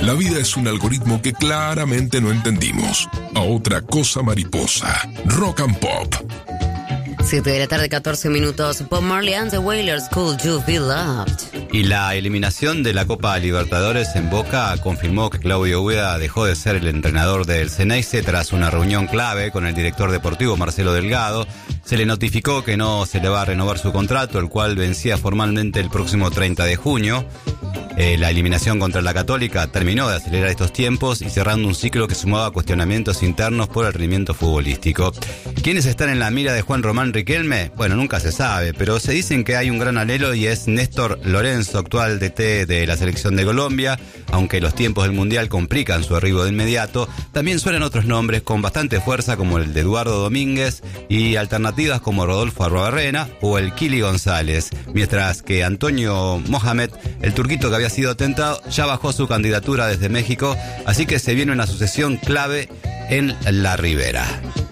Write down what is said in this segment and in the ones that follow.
La vida es un algoritmo que claramente no entendimos. A otra cosa mariposa. Rock and Pop. 7 de la tarde, 14 minutos. Bob Marley and the Wailers, Could You Be Loved. Y la eliminación de la Copa Libertadores en Boca confirmó que Claudio Ueda dejó de ser el entrenador del Xeneize tras una reunión clave con el director deportivo Marcelo Delgado. Se le notificó que no se le va a renovar su contrato, el cual vencía formalmente el próximo 30 de junio. La eliminación contra la Católica terminó de acelerar estos tiempos y cerrando un ciclo que sumaba cuestionamientos internos por el rendimiento futbolístico. ¿Quiénes están en la mira de Juan Román Riquelme? Bueno, nunca se sabe, pero se dicen que hay un gran alelo y es Néstor Lorenzo, actual DT de la selección de Colombia. Aunque los tiempos del Mundial complican su arribo de inmediato, también suenan otros nombres con bastante fuerza como el de Eduardo Domínguez y alternativas como Rodolfo Arruabarrena o el Kili González, mientras que Antonio Mohamed, el turquito que había sido tentado, ya bajó su candidatura desde México, así que se viene una sucesión clave en la Ribera.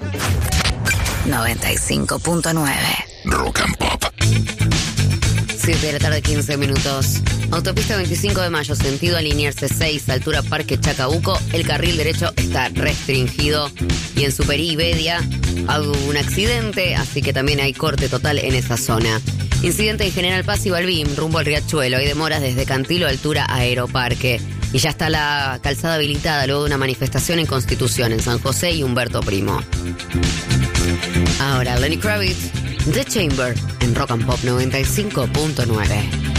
95.9 Rock and Pop. 7 de la tarde, 15 minutos. Autopista 25 de Mayo, sentido alinearse 6, altura Parque Chacabuco. El carril derecho está restringido. Y en Super y Bedia hubo un accidente, así que también hay corte total en esa zona. Incidente en General Paz y Balbín, rumbo al Riachuelo. Hay demoras desde Cantilo, altura Aeroparque. Y ya está la calzada habilitada luego de una manifestación en Constitución, en San José y Humberto Primo. Ahora, Lenny Kravitz, The Chamber, en Rock and Pop 95.9.